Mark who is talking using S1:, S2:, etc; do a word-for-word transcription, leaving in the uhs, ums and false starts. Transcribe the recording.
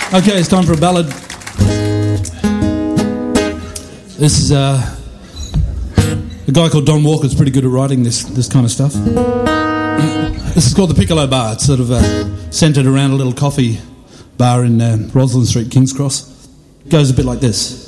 S1: Okay, it's time for a ballad. This is uh, a guy called Don Walker's pretty good at writing this this kind of stuff. This is called the Piccolo Bar. It's sort of uh, centred around a little coffee bar in uh, Roslyn Street, King's Cross. It goes a bit like this.